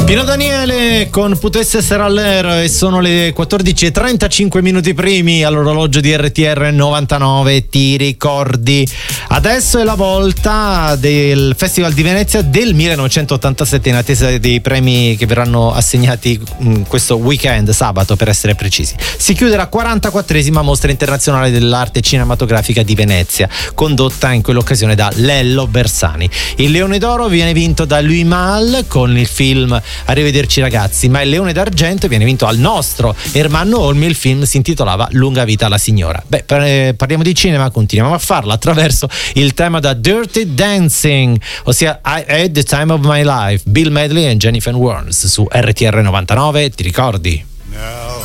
Pino Daniele con Potesse essere all'ero e sono le 14:35 minuti primi all'orologio di RTR 99. Ti ricordi? Adesso è la volta del Festival di Venezia del 1987, in attesa dei premi che verranno assegnati questo weekend, sabato per essere precisi. Si chiude la 44esima mostra internazionale dell'arte cinematografica di Venezia, condotta in quell'occasione da Lello Bersani. Il Leone d'Oro viene vinto da Louis Malle con il film Arrivederci ragazzi, ma il Leone d'Argento viene vinto al nostro Ermanno Olmi. Il film si intitolava Lunga vita alla signora. Parliamo di cinema, continuiamo a farlo attraverso il tema da Dirty Dancing, ossia I Had the Time of My Life, Bill Medley e Jennifer Warnes su RTR 99. Ti ricordi? Now